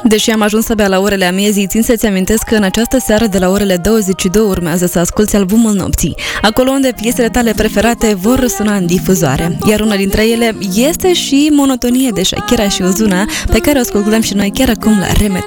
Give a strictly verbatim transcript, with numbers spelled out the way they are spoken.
Deși am ajuns abia la orele amiezii, țin să-ți amintesc că în această seară de la orele douăzeci și două urmează să asculți albumul nopții, acolo unde piesele tale preferate vor răsuna în difuzoare. Iar una dintre ele este și Monotonie de Shakira și Ozuna, pe care o ascultăm și noi chiar acum la Remet.